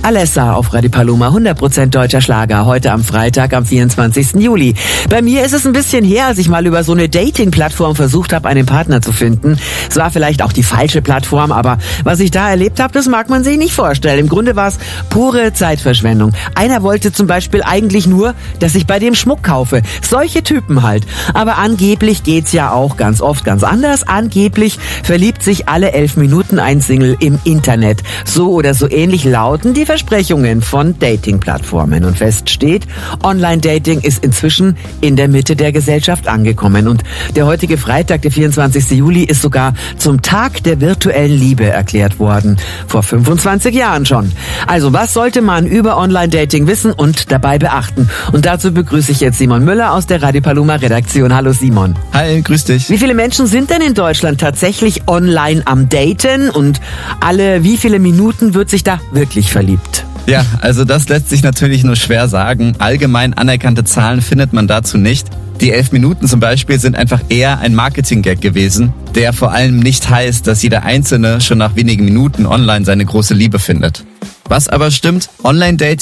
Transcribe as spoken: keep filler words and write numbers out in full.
Alessa auf Radio Paloma, hundert Prozent deutscher Schlager, heute am Freitag, am vierundzwanzigsten Juli. Bei mir ist es ein bisschen her, als ich mal über so eine Dating-Plattform versucht habe, einen Partner zu finden. Es war vielleicht auch die falsche Plattform, aber was ich da erlebt habe, das mag man sich nicht vorstellen. Im Grunde war es pure Zeitverschwendung. Einer wollte zum Beispiel eigentlich nur, dass ich bei dem Schmuck kaufe. Solche Typen halt. Aber angeblich geht's ja auch ganz oft ganz anders. Angeblich verliebt sich alle elf Minuten ein Single im Internet. So oder so ähnlich lauten die Versprechungen von Dating-Plattformen. Und fest steht, Online-Dating ist inzwischen in der Mitte der Gesellschaft angekommen. Und der heutige Freitag, der vierundzwanzigste Juli, ist sogar zum Tag der virtuellen Liebe erklärt worden. Vor fünfundzwanzig Jahren schon. Also was sollte man über Online-Dating wissen und dabei beachten? Und dazu begrüße ich jetzt Simon Müller aus der Radio Paloma Redaktion. Hallo Simon. Hi, grüß dich. Wie viele Menschen sind denn in Deutschland tatsächlich online am Daten? Und alle wie viele Minuten wird sich da wirklich verliebt? Ja, also das lässt sich natürlich nur schwer sagen. Allgemein anerkannte Zahlen findet man dazu nicht. Die elf Minuten zum Beispiel sind einfach eher ein Marketing-Gag gewesen, der vor allem nicht heißt, dass jeder Einzelne schon nach wenigen Minuten online seine große Liebe findet. Was aber stimmt, Online-Dating